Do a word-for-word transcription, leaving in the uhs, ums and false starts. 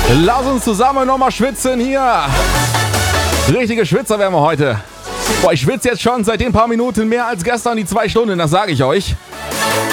Lass uns zusammen nochmal schwitzen hier. Richtige Schwitzer werden wir heute. Boah, ich schwitze jetzt schon seit den paar Minuten mehr als gestern die zwei Stunden, das sage ich euch.